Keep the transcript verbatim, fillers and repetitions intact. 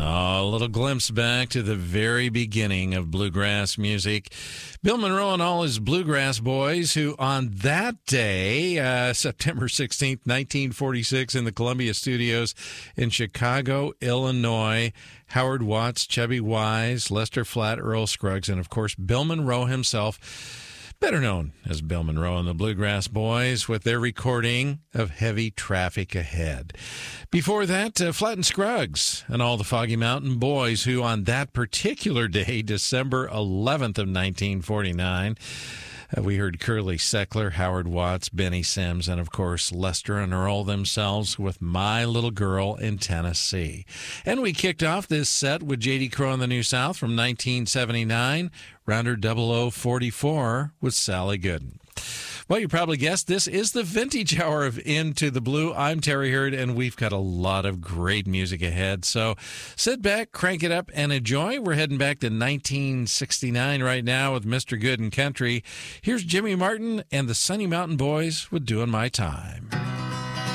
Oh, a little glimpse back to the very beginning of bluegrass music. Bill Monroe and all his bluegrass boys, who on that day, uh, September sixteenth, nineteen forty-six, in the Columbia Studios in Chicago, Illinois, Howard Watts, Chubby Wise, Lester Flatt, Earl Scruggs, and of course Bill Monroe himself, better known as Bill Monroe and the Bluegrass Boys, with their recording of Heavy Traffic Ahead. Before that, uh, Flatt and Scruggs and all the Foggy Mountain Boys, who on that particular day, December eleventh of nineteen forty-nine, uh, we heard Curly Seckler, Howard Watts, Benny Sims, and of course Lester and Earl themselves with My Little Girl in Tennessee. And we kicked off this set with J D Crowe and the New South from nineteen seventy-nine, Rounder double oh forty-four with Sally Gooden. Well, you probably guessed this is the vintage hour of Into the Blue. I'm Terry Hurd, and we've got a lot of great music ahead. So sit back, crank it up, and enjoy. We're heading back to nineteen sixty-nine right now with Mister Good and Country. Here's Jimmy Martin and the Sunny Mountain Boys with Doing My Time.